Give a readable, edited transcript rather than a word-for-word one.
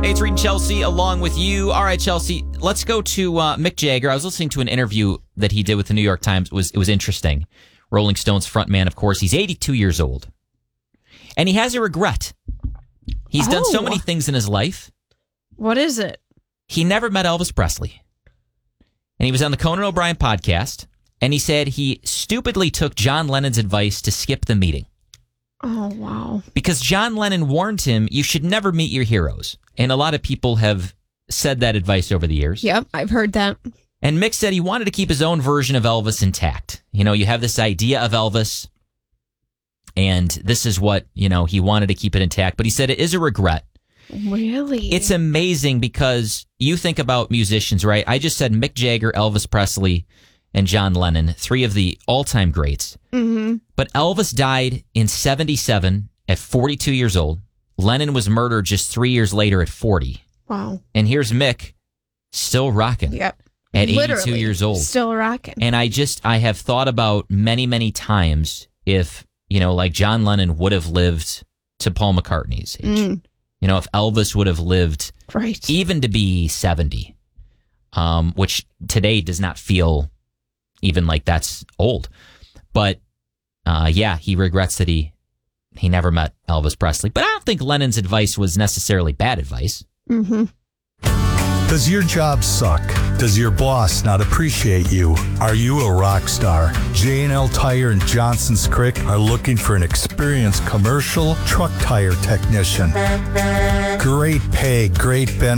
Hey, it's Reed and Chelsea along with you. All right, Chelsea, let's go to Mick Jagger. I was listening to an interview that he did with the New York Times. It was interesting. Rolling Stones frontman, of course. He's 82 years old. And he has a regret. He's done so many things in his life. What is it? He never met Elvis Presley. And he was on the Conan O'Brien podcast, and he said he stupidly took John Lennon's advice to skip the meeting. Oh, wow. Because John Lennon warned him, you should never meet your heroes. And a lot of people have said that advice over the years. Yep, I've heard that. And Mick said he wanted to keep his own version of Elvis intact. You know, you have this idea of Elvis, and this is what, he wanted to keep it intact. But he said it is a regret. Really? It's amazing because you think about musicians, right? I just said Mick Jagger, Elvis Presley, and John Lennon, three of the all-time greats. Mm-hmm. But Elvis died in 1977 at 42 years old. Lennon was murdered just 3 years later at 40. Wow. And here's Mick, still rocking. Yep. At 82 Literally, years old. Still rocking. And I have thought about many, many times if, like John Lennon would have lived to Paul McCartney's age. If Elvis would have lived even to be 70, which today does not feel even like that's old. But, he regrets that he never met Elvis Presley. But I don't think Lennon's advice was necessarily bad advice. Mm-hmm. Does your job suck? Does your boss not appreciate you? Are you a rock star? J&L Tire in Johnson's Creek are looking for an experienced commercial truck tire technician. Great pay, great benefits.